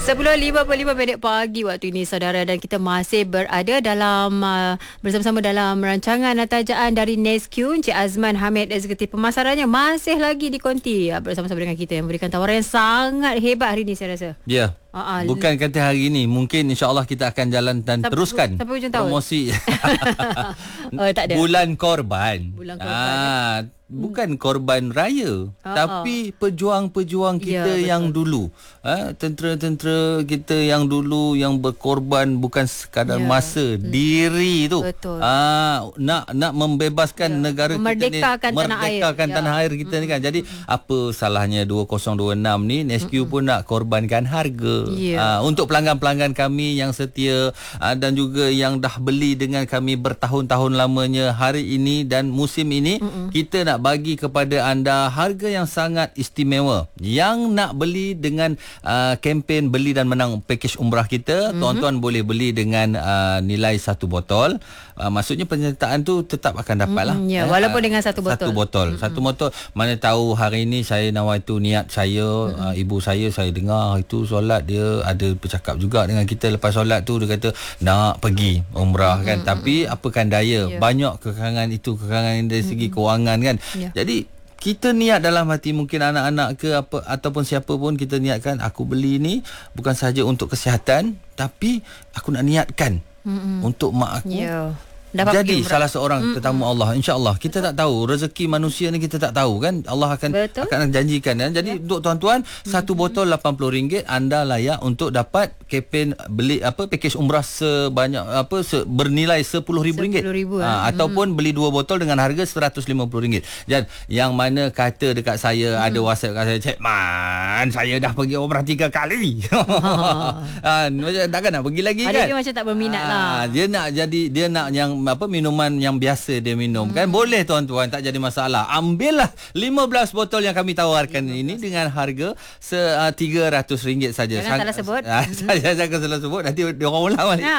10.55 pagi waktu ini saudara, dan kita masih berada dalam bersama-sama dalam rancangan tajaan dari Nesque. Encik Azman Hamid, Eksekutif Pemasarannya, masih lagi di konti bersama-sama dengan kita yang memberikan tawaran yang sangat hebat hari ini saya rasa. Ya. Bukan kata hari ini, mungkin insya-Allah kita akan jalan dan teruskan sampai hujung tahun. Promosi. Tak ada. Bulan korban. Bukan bukan korban raya, tapi pejuang-pejuang kita yang dulu, tentera-tentera kita yang dulu yang berkorban bukan sekadar masa, diri tu. Nak membebaskan negara memerdekakan kita ni, merdekakan tanah air kita ni kan. Jadi apa salahnya 2026 ni Nesque pun nak korbankan harga untuk pelanggan-pelanggan kami yang setia dan juga yang dah beli dengan kami bertahun-tahun lamanya. Hari ini dan musim ini kita nak bagi kepada anda harga yang sangat istimewa. Yang nak beli dengan kempen beli dan menang pakej umrah kita, tuan-tuan boleh beli dengan nilai satu botol. Maksudnya penyertaan tu tetap akan dapat lah. Walaupun dengan satu botol. Satu botol. Mana tahu hari ini saya nawaitu niat saya, ibu saya dengar itu solat, dia ada bercakap juga dengan kita lepas solat tu, dia kata nak pergi umrah kan. Tapi apakan daya, banyak kekangan itu, kekangan dari segi kewangan kan. Jadi kita niat dalam hati, mungkin anak-anak ke apa ataupun siapa pun, kita niatkan aku beli ni bukan sahaja untuk kesihatan, tapi aku nak niatkan untuk mak aku jadi salah seorang tetamu Allah. InsyaAllah. Kita tak tahu rezeki manusia ni, kita tak tahu kan. Allah akan janjikan kan. Jadi untuk tuan-tuan, satu botol RM80 anda layak untuk dapat kempen beli pakej umrah sebanyak bernilai RM10,000 ataupun beli dua botol dengan harga RM150. Dan yang mana kata dekat saya, ada WhatsApp kat saya, Cik Man, saya dah pergi umrah 3 kali. Takkan nak pergi lagi kan. Dia macam tak berminat lah. Dia nak yang minuman yang biasa dia minum kan. Boleh tuan-tuan, tak jadi masalah. Ambillah 15 botol yang kami tawarkan ini dengan harga RM300 saja. Jangan salah sebut. Saya jangan salah sebut, nanti dia orang ulang balik.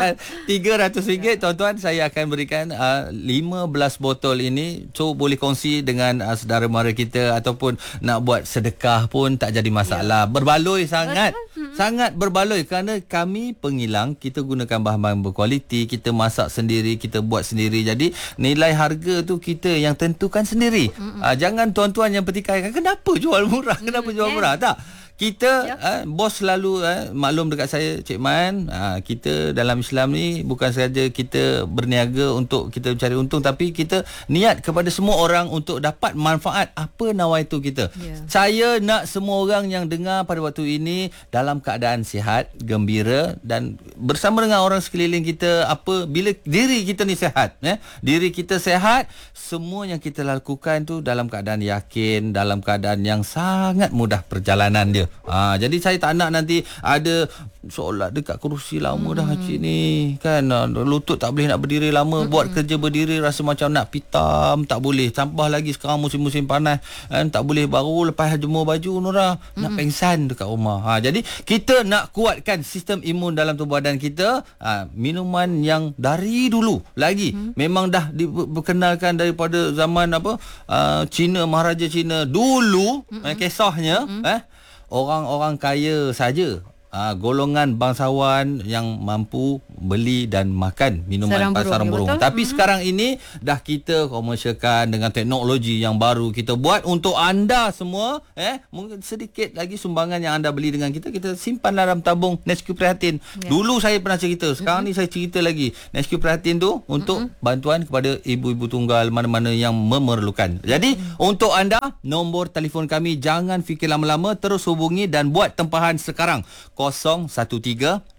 RM300 tuan-tuan, saya akan berikan 15 botol ini. So boleh kongsi dengan saudara mara kita ataupun nak buat sedekah pun tak jadi masalah. Berbaloi sangat. Sangat berbaloi kerana kami pengilang, kita gunakan bahan-bahan berkualiti, kita masak sendiri, kita buat sendiri. Jadi nilai harga tu kita yang tentukan sendiri. Jangan tuan-tuan yang pertikaikan, kenapa jual murah, kenapa jual murah. Tak. Kita bos selalu maklum dekat saya, Cik Man, kita dalam Islam ni bukan sahaja kita berniaga untuk kita mencari untung, tapi kita niat kepada semua orang untuk dapat manfaat apa nawaitu kita. Saya nak semua orang yang dengar pada waktu ini dalam keadaan sihat, gembira dan bersama dengan orang sekeliling kita. Bila diri kita ni sihat, diri kita sihat, semua yang kita lakukan tu dalam keadaan yakin, dalam keadaan yang sangat mudah perjalanan dia. Jadi saya tak nak nanti ada solat dekat kerusi lama dah cik ni kan, lutut tak boleh nak berdiri lama, buat kerja berdiri rasa macam nak pitam, tak boleh. Tambah lagi sekarang musim-musim panas kan, tak boleh, baru lepas jemur baju Nora nak pengsan dekat rumah. Jadi kita nak kuatkan sistem imun dalam tubuh badan kita. Minuman yang dari dulu lagi memang dah diperkenalkan daripada zaman Cina, Maharaja Cina dulu. Kisahnya orang-orang kaya saja, golongan bangsawan yang mampu beli dan makan minuman sarang burung. Tapi sekarang ini dah kita komersialkan dengan teknologi yang baru. Kita buat untuk anda semua. Mungkin sedikit lagi sumbangan yang anda beli dengan kita, kita simpan dalam tabung Nesque Prihatin. Dulu saya pernah cerita, sekarang ni saya cerita lagi. Nesque Prihatin tu untuk bantuan kepada ibu-ibu tunggal mana-mana yang memerlukan. Jadi untuk anda, nombor telefon kami jangan fikir lama-lama, terus hubungi dan buat tempahan sekarang. 013-245-5548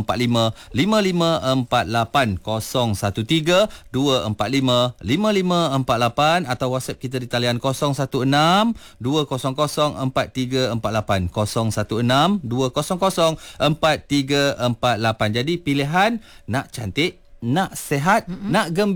013-245-5548 atau WhatsApp kita di talian 016-200-4348 016-200-4348. Jadi pilihan nak cantik, nak sihat, nak gembira.